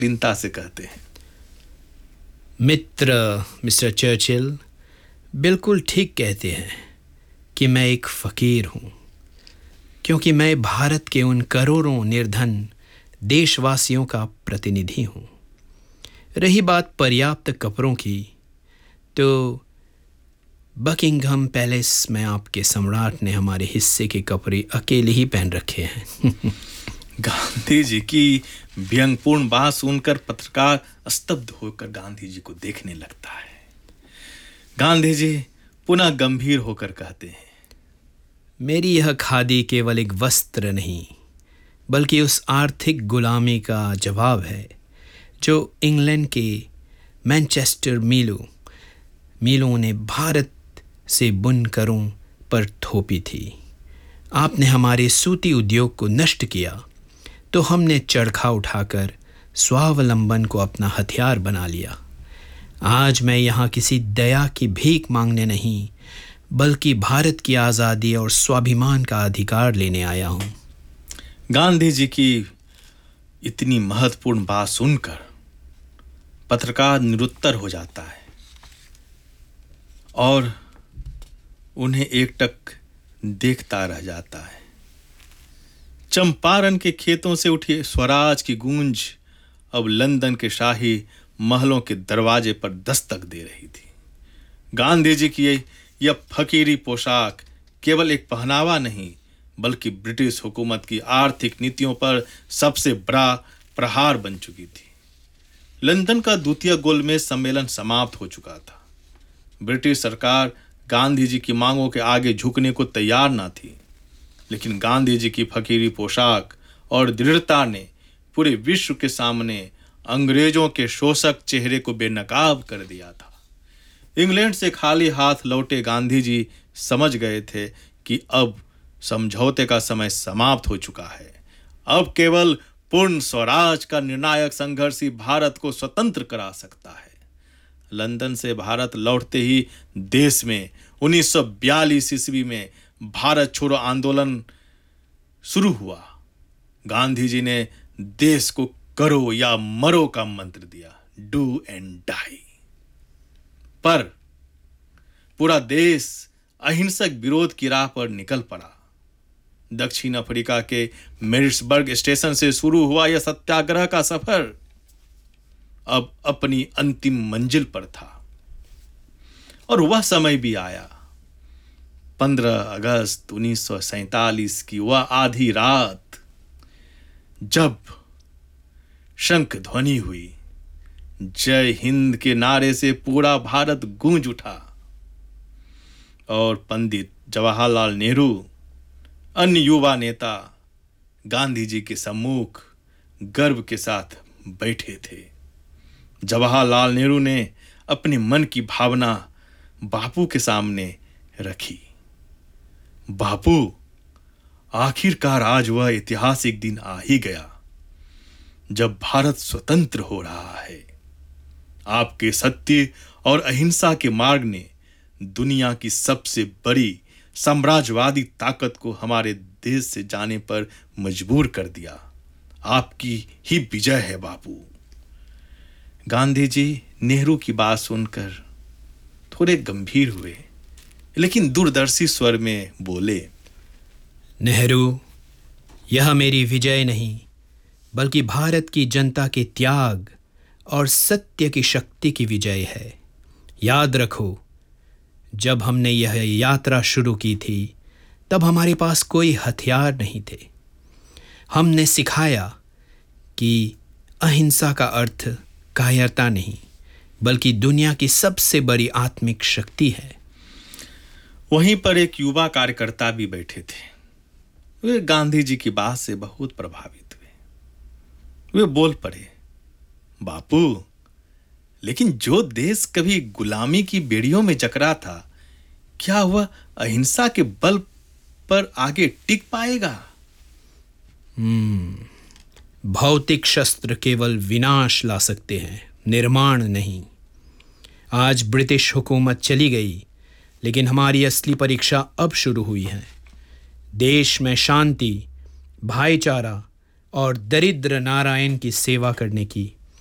दीनता से कहते हैं। मित्र मिस्टर चर्चिल बिल्कुल ठीक कहते हैं कि मैं एक फ़कीर हूँ, क्योंकि मैं भारत के उन करोड़ों निर्धन देशवासियों का प्रतिनिधि हूँ। रही बात पर्याप्त कपड़ों की, तो बकिंघम पैलेस में आपके सम्राट ने हमारे हिस्से के कपड़े अकेले ही पहन रखे हैं। गांधी जी की व्यंगपूर्ण बात सुनकर पत्रकार स्तब्ध होकर गांधी जी को देखने लगता है। गांधी जी पुनः गंभीर होकर कहते हैं, मेरी यह खादी केवल एक वस्त्र नहीं, बल्कि उस आर्थिक गुलामी का जवाब है जो इंग्लैंड के मैनचेस्टर मिलों ने भारत से बुनकरों पर थोपी थी। आपने हमारे सूती उद्योग को नष्ट किया, तो हमने चरखा उठाकर स्वावलंबन को अपना हथियार बना लिया। आज मैं यहाँ किसी दया की भीख मांगने नहीं, बल्कि भारत की आज़ादी और स्वाभिमान का अधिकार लेने आया हूँ। गांधी जी की इतनी महत्वपूर्ण बात सुनकर पत्रकार निरुत्तर हो जाता है और उन्हें एकटक देखता रह जाता है। चंपारण के खेतों से उठी स्वराज की गूंज अब लंदन के शाही महलों के दरवाजे पर दस्तक दे रही थी। गांधी जी की यह फकीरी पोशाक केवल एक पहनावा नहीं, बल्कि ब्रिटिश हुकूमत की आर्थिक नीतियों पर सबसे बड़ा प्रहार बन चुकी थी। लंदन का द्वितीय गोलमेज सम्मेलन समाप्त हो चुका था। ब्रिटिश सरकार गांधी जी की मांगों के आगे झुकने को तैयार न थी, लेकिन गांधी जी की फकीरी पोशाक और दृढ़ता ने पूरे विश्व के सामने अंग्रेजों के शोषक चेहरे को बेनकाब कर दिया था। इंग्लैंड से खाली हाथ लौटे गांधी जी समझ गए थे कि अब समझौते का समय समाप्त हो चुका है। अब केवल पूर्ण स्वराज का निर्णायक संघर्ष ही भारत को स्वतंत्र करा सकता है। लंदन से भारत लौटते ही देश में 1942 ईस्वी में भारत छोड़ो आंदोलन शुरू हुआ। गांधी जी ने देश को करो या मरो का मंत्र दिया, डू एंड डाई। पर पूरा देश अहिंसक विरोध की राह पर निकल पड़ा। दक्षिण अफ्रीका के मैरिट्सबर्ग स्टेशन से शुरू हुआ यह सत्याग्रह का सफर अब अपनी अंतिम मंजिल पर था और वह समय भी आया। 15 अगस्त 1947 की वह आधी रात, जब शंख ध्वनि हुई, जय हिंद के नारे से पूरा भारत गूंज उठा और पंडित जवाहरलाल नेहरू अन्य युवा नेता गांधी जी के सम्मुख गर्व के साथ बैठे थे। जवाहरलाल नेहरू ने अपने मन की भावना बापू के सामने रखी। बापू, आखिरकार आज वह ऐतिहासिक दिन आ ही गया जब भारत स्वतंत्र हो रहा है। आपके सत्य और अहिंसा के मार्ग ने दुनिया की सबसे बड़ी साम्राज्यवादी ताकत को हमारे देश से जाने पर मजबूर कर दिया। आपकी ही विजय है बापू। गांधी जी नेहरू की बात सुनकर थोड़े गंभीर हुए, लेकिन दूरदर्शी स्वर में बोले, नेहरू, यह मेरी विजय नहीं, बल्कि भारत की जनता के त्याग और सत्य की शक्ति की विजय है। याद रखो, जब हमने यह यात्रा शुरू की थी, तब हमारे पास कोई हथियार नहीं थे। हमने सिखाया कि अहिंसा का अर्थ कायरता नहीं, बल्कि दुनिया की सबसे बड़ी आत्मिक शक्ति है। वहीं पर एक युवा कार्यकर्ता भी बैठे थे। वे गांधी जी की बात से बहुत प्रभावित हुए। वे बोल पड़े, बापू, लेकिन जो देश कभी गुलामी की बेड़ियों में जकड़ा था, क्या वह अहिंसा के बल पर आगे टिक पाएगा? भौतिक शस्त्र केवल विनाश ला सकते हैं, निर्माण नहीं। आज ब्रिटिश हुकूमत चली गई, लेकिन हमारी असली परीक्षा अब शुरू हुई है। देश में शांति, भाईचारा और दरिद्र नारायण की सेवा करने की